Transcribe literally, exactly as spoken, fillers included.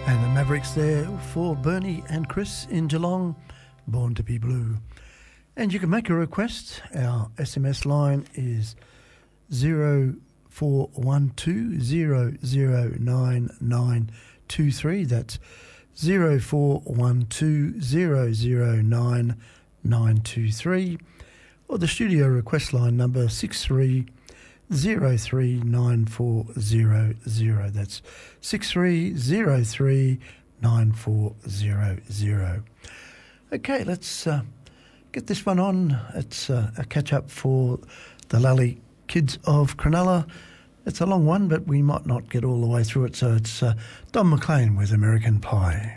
And the Mavericks there for Bernie and Chris in Geelong, Born to be Blue. And you can make a request. Our S M S line is zero four one two zero zero nine nine two three. That's zero four one two zero zero nine nine two three. Or the studio request line number six three zero three nine four zero zero. That's six three zero three nine four zero zero. Okay, let's uh, get this one on. It's uh, a catch-up for the Lally Kids of Cronulla. It's a long one, but we might not get all the way through it, so it's uh, Don McLean with American Pie.